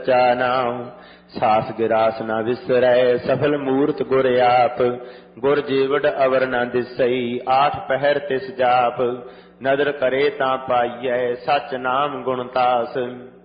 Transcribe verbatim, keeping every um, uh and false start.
चा नाम सास गिरास न विसरै सफल मूर्त गुर आप गुर जीवड़ अवर न दिसई आठ पहर तिस जाप नदर करे तां पाइयै सच नाम गुण तास